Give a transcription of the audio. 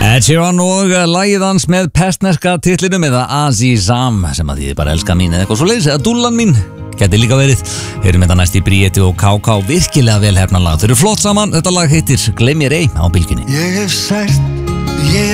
Ed Sheeran og lagið hans með persneska titlinum eða Azizam sem að þýðir bara elska mín eða eitthvað svo leiðis eða dúllan mín, geti líka verið. Heyrum þetta næst í Bríeti og KK, virkilega vel hefna lag. Þau eru flott saman, þetta lag heitir Gleym mér ei á Bylgjunni. Ég hef sært